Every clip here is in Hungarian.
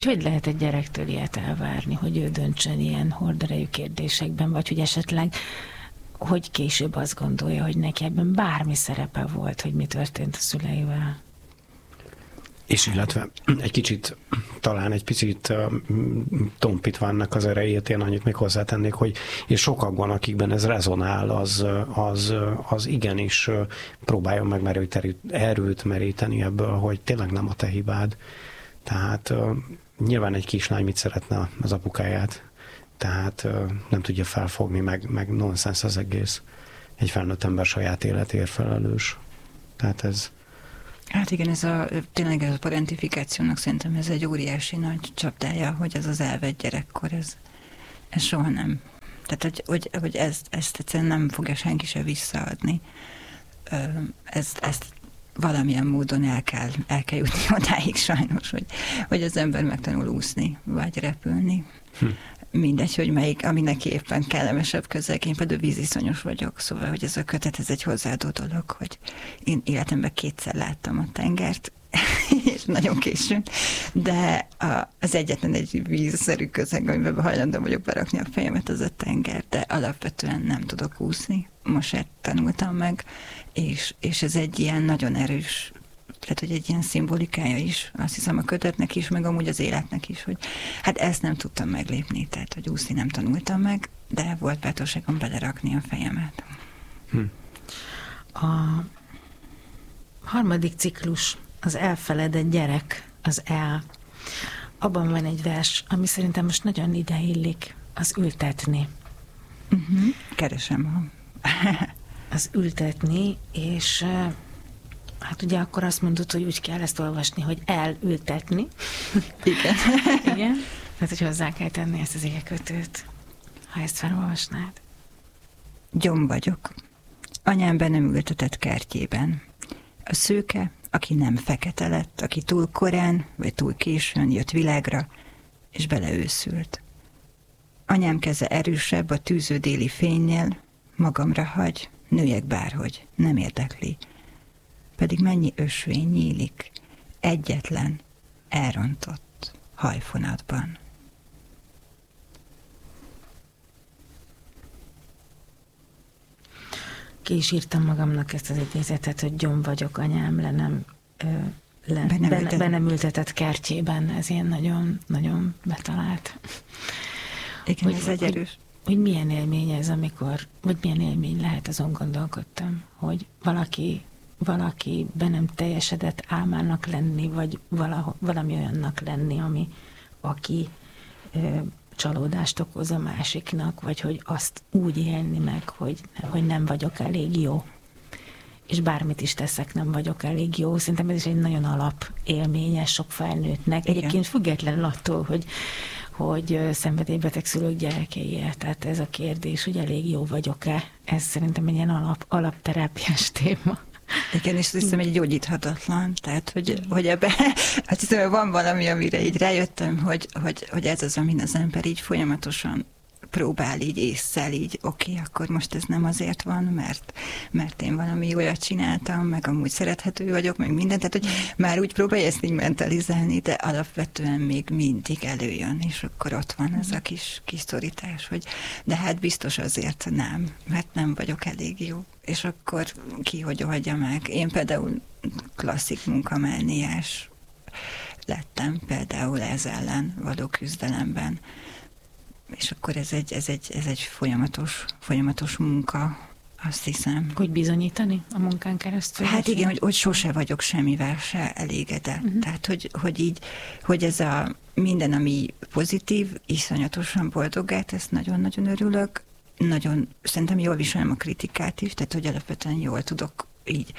Hogy lehet egy gyerektől ilyet elvárni, hogy ő döntsön ilyen horderejű kérdésekben, vagy hogy esetleg, hogy később azt gondolja, hogy neki ebben bármi szerepe volt, hogy mi történt a szüleivel? És illetve talán egy picit tompítva ennek az erejét, én annyit még hozzátennék, hogy és sokakban, akikben ez rezonál, az igenis próbáljon meg erőt meríteni ebből, hogy tényleg nem a te hibád. Tehát nyilván egy kislány mit szeretne az apukáját, tehát nem tudja felfogni, meg nonsens az egész. Egy felnőtt ember saját életéért felelős. Tehát ez... Hát igen, tényleg ez a parentifikációnak szerintem ez egy óriási nagy csapdája, hogy ez az elvett gyerekkor, ez soha nem. Tehát, hogy ezt egyszerűen nem fogja senki se visszaadni. Ezt valamilyen módon el kell jutni odáig sajnos, hogy az ember megtanul úszni, vagy repülni. Mindegy, hogy ami neki éppen kellemesebb közeg. Én például víziszonyos vagyok, szóval, hogy ez a kötet, ez egy hozzáadó dolog, hogy én életemben 2-szer láttam a tengert, és nagyon későn, de az egyetlen egy vízszerű közeg, amiben hajlandó vagyok berakni a fejemet, az a tenger, de alapvetően nem tudok úszni. Most tanultam meg, és ez egy ilyen nagyon erős, tehát, hogy egy ilyen szimbolikája is, azt hiszem a kötetnek is, meg amúgy az életnek is, hogy hát ezt nem tudtam meglépni, tehát, hogy úszni nem tanultam meg, de volt bátorságom belerakni a fejemet. A harmadik ciklus, az elfeledett gyerek, az el. Abban van egy vers, ami szerintem most nagyon ideillik, az ültetni. Keresem. Az ültetni, és hát ugye akkor azt mondod, hogy úgy kell ezt olvasni, hogy elültetni. Igen. Igen. Tehát, hogy hozzá kell tenni ezt az égekötőt, ha ezt felolvasnád. Gyom vagyok. Anyám be nem ültetett kertjében. A szőke, aki nem fekete lett, aki túl korán, vagy túl későn jött világra, és beleőszült. Anyám keze erősebb a tűző déli fénynél, magamra hagy, nőjek bárhogy, nem érdekli. Pedig mennyi ösvény nyílik, egyetlen, elrontott hajfonatban. Ki is írtam magamnak ezt az idézetet, hogy gyom vagyok, anyám be nem ültetett kertjében. Ez ilyen nagyon, nagyon betalált. Igen, hogy, ez egy erős. Hogy milyen élmény ez, vagy milyen élmény lehet, azon gondolkodtam, hogy valaki be nem teljesedett álmának lenni, vagy valami olyannak lenni, aki csalódást okoz a másiknak, vagy hogy azt úgy élni meg, hogy nem vagyok elég jó. És bármit is teszek, nem vagyok elég jó. Szerintem ez is egy nagyon alap élménye sok felnőttnek. Igen. Egyébként függetlenül attól, hogy szenvedélybeteg szülők gyerekeiért. Tehát ez a kérdés, hogy elég jó vagyok-e, ez szerintem egy ilyen alapterápiás téma. Igen, és hiszem, egy gyógyíthatatlan. Tehát, hogy ebben, azt hiszem, hogy van valami, amire így rájöttem, hogy ez az, amin az ember így folyamatosan próbál így ésszel, így oké, akkor most ez nem azért van, mert én valami olyat csináltam, meg amúgy szerethető vagyok, meg mindent, tehát hogy már úgy próbálja ezt így mentalizálni, de alapvetően még mindig előjön, és akkor ott van ez a kis szorítás, hogy de hát biztos azért nem, mert nem vagyok elég jó. És akkor ki hogy oldja meg. Én például klasszik munkamániás lettem például ez ellen való küzdelemben. És akkor ez egy folyamatos munka, azt hiszem. Hogy bizonyítani a munkán keresztül? Hát igen, hogy sose vagyok semmivel se elégedett. Tehát, hogy ez a minden, ami pozitív, iszonyatosan boldogát, ezt nagyon-nagyon örülök. Nagyon, szerintem jól viselem a kritikát is, tehát hogy alapvetően jól tudok így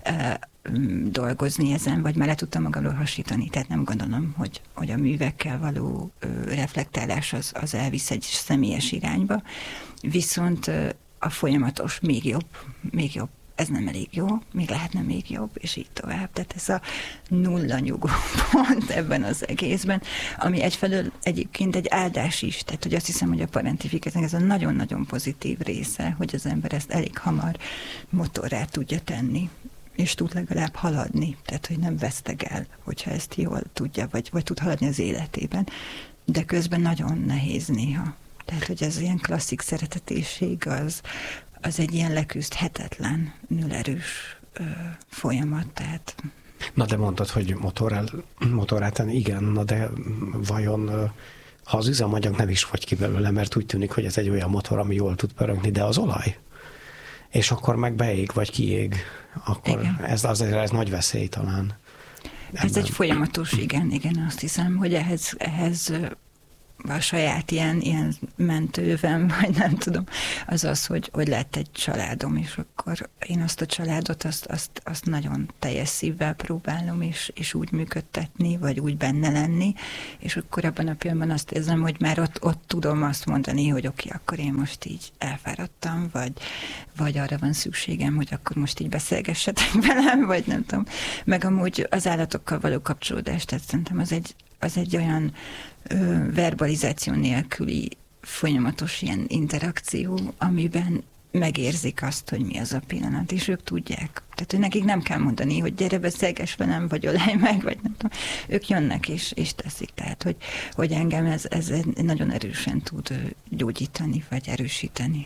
dolgozni ezen, vagy már le tudtam magamról hasítani, tehát nem gondolom, hogy a művekkel való reflektálás az elvisz egy személyes irányba, viszont a folyamatos még jobb, ez nem elég jó, még lehetne még jobb, és így tovább. Tehát ez a nulla nyugó pont ebben az egészben, ami egyfelől egyébként egy áldás is, tehát hogy azt hiszem, hogy a parentifikációnak ez a nagyon-nagyon pozitív része, hogy az ember ezt elég hamar motorrá tudja tenni. és tud legalább haladni, tehát hogy nem veszteg el, hogyha ezt jól tudja, vagy tud haladni az életében, de közben nagyon nehéz néha. Tehát, hogy ez ilyen klasszik szeretetéség, az egy ilyen leküzdhetetlen, erős folyamat, tehát... Na de mondtad, hogy motorráten igen, na de vajon ha az üzemanyag nem is fogy ki belőle, mert úgy tűnik, hogy ez egy olyan motor, ami jól tud pörögni, de az olaj? És akkor meg beég, vagy kiég, akkor ez nagy veszély talán. Ez egy folyamatos, igen, azt hiszem, hogy ehhez a saját ilyen mentővem, vagy nem tudom, az, hogy lett egy családom, és akkor én azt a családot, azt nagyon teljes szívvel próbálom, és úgy működtetni, vagy úgy benne lenni, és akkor abban a pillanatban azt érzem, hogy már ott tudom azt mondani, hogy oké, akkor én most így elfáradtam, vagy arra van szükségem, hogy akkor most így beszélgessetek velem, vagy nem tudom. Meg amúgy az állatokkal való kapcsolódás, tehát szerintem az egy olyan verbalizáció nélküli folyamatos ilyen interakció, amiben megérzik azt, hogy mi az a pillanat, és ők tudják. Tehát, hogy nekik nem kell mondani, hogy gyere, beszélgess velem, vagy ölelj meg, vagy nem tudom. Ők jönnek és teszik. Tehát, hogy engem ez nagyon erősen tud gyógyítani, vagy erősíteni.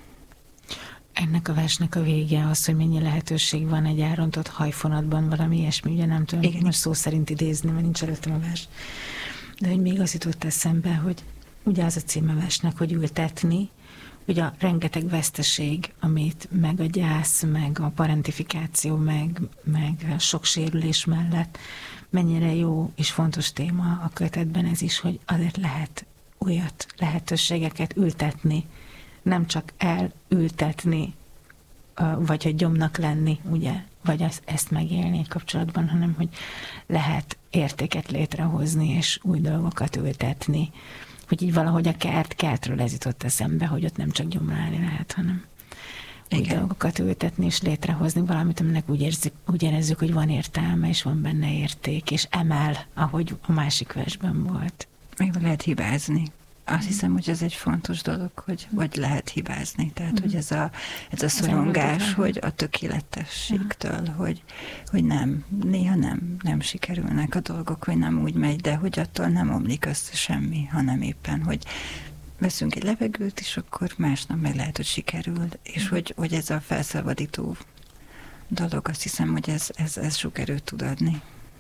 Ennek a versnek a vége az, hogy mennyi lehetőség van egy elrontott hajfonatban, valami ilyesmi, ugye nem tudom, most szó szerint idézni, mert nincs előttem a vers. De hogy még az jutott eszembe, hogy ugye az a címe versnek, hogy ültetni, hogy a rengeteg veszteség, amit meg a gyász, meg a parentifikáció, meg a sok sérülés mellett, mennyire jó és fontos téma a kötetben ez is, hogy azért lehet újat, lehetőségeket ültetni, nem csak elültetni, vagy hogy gyomnak lenni, ugye, vagy ezt megélni egy kapcsolatban, hanem hogy lehet értéket létrehozni, és új dolgokat ültetni. Hogy így valahogy a kertről ez jutott eszembe, hogy ott nem csak gyomlálni lehet, hanem új dolgokat ültetni, és létrehozni valamit, aminek úgy érezzük, hogy van értelme, és van benne érték, és emel, ahogy a másik versben volt. Még lehet hibázni. Azt hiszem, hogy ez egy fontos dolog, hogy lehet hibázni. Tehát, hogy ez a szorongás, hogy a tökéletességtől, hogy nem, néha nem sikerülnek a dolgok, hogy nem úgy megy, de hogy attól nem omlik össze semmi, hanem éppen, hogy veszünk egy levegőt, és akkor másnap meg lehet, hogy sikerül, és hogy ez a felszabadító dolog, azt hiszem, hogy ez sok erőt tud adni.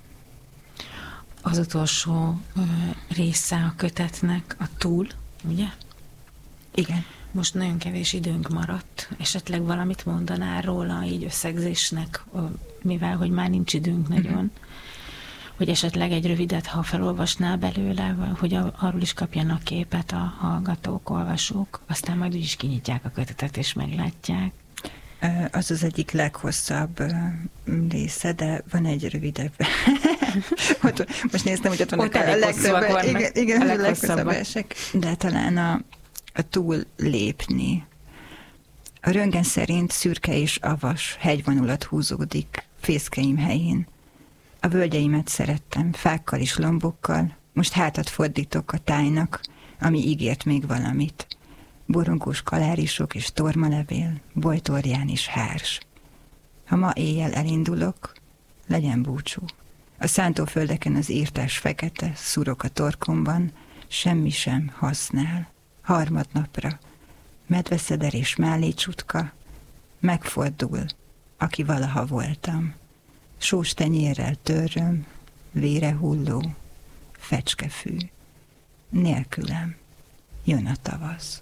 Az utolsó része a kötetnek a túl, ugye? Igen. Most nagyon kevés időnk maradt. Esetleg valamit mondanál róla így összegzésnek, mivel hogy már nincs időnk nagyon, hogy esetleg egy rövidet, ha felolvasnál belőle, hogy arról is kapjanak képet a hallgatók, olvasók, aztán majd úgyis kinyitják a kötetet és meglátják. Az az egyik leghosszabb része, de van egy rövidebb. Most néztem, hogy ott vannak a leghosszabb versek, de talán a túl lépni. A röntgen szerint szürke és avas hegyvonulat húzódik fészkeim helyén. A völgyeimet szerettem, fákkal és lombokkal, most hátat fordítok a tájnak, ami ígért még valamit. Borongós kalárisok és tormalevél, bojtorján is hárs. Ha ma éjjel elindulok, legyen búcsú. A szántóföldeken az írtás fekete, szurok a torkomban, semmi sem használ. Harmadnapra, medveszeder és mellécsutka, megfordul, aki valaha voltam. Sós tenyérrel törröm, vére hulló, fecskefű. Nélkülem jön a tavasz.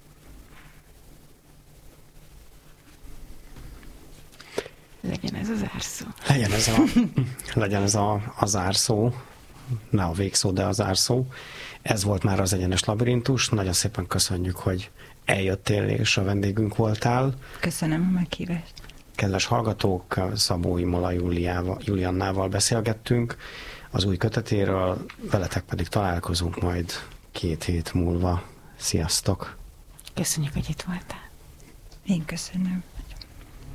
Legyen ez a zárszó. Legyen ez a zárszó, ne a végszó, de a zárszó. Ez volt már az Egyenes Labirintus. Nagyon szépen köszönjük, hogy eljöttél és a vendégünk voltál. Köszönöm a meghívást. Kedves hallgatók, Szabó Imola Juliannával beszélgettünk az új kötetéről, veletek pedig találkozunk majd 2 hét múlva. Sziasztok! Köszönjük, hogy itt voltál. Én köszönöm.